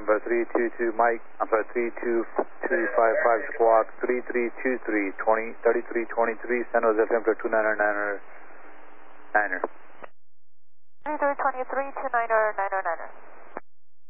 November 322 Mike, I'm sorry, 32255 squawk 3323 3323 San Jose Center 2999er. 3323 2999er.